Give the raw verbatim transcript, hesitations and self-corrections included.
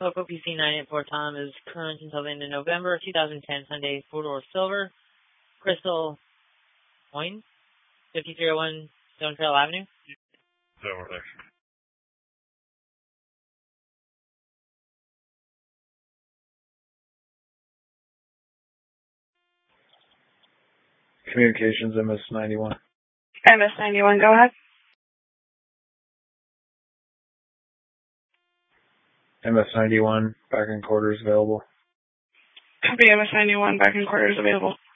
Poco P C nine eight four Tom is current until the end of November two thousand ten, Sunday, four-door silver, Crystal Point, fifty-three oh one Stone Trail Avenue. Is that where Communications M S ninety-one. M S ninety-one, go ahead. M S ninety-one, back in quarters available. Copy M S ninety-one, back in quarters available.